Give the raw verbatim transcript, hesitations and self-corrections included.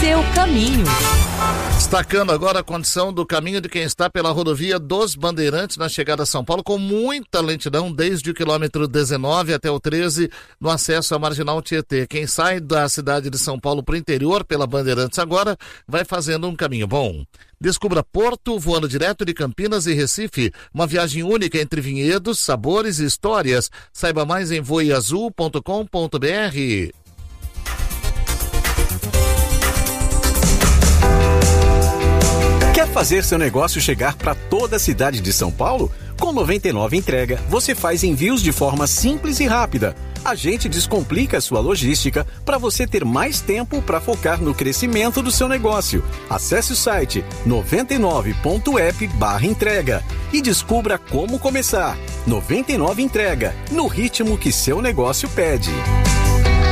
seu caminho. Destacando agora a condição do caminho de quem está pela rodovia dos Bandeirantes na chegada a São Paulo, com muita lentidão desde o quilômetro dezenove até o treze no acesso à Marginal Tietê. Quem sai da cidade de São Paulo para o interior pela Bandeirantes agora vai fazendo um caminho bom. Descubra Porto, voando direto de Campinas e Recife. Uma viagem única entre vinhedos, sabores e histórias. Saiba mais em voe azul ponto com ponto br. Quer fazer seu negócio chegar para toda a cidade de São Paulo? Com noventa e nove Entrega, você faz envios de forma simples e rápida. A gente descomplica a sua logística para você ter mais tempo para focar no crescimento do seu negócio. Acesse o site noventa e nove ponto app barra entrega e descubra como começar. noventa e nove Entrega, no ritmo que seu negócio pede.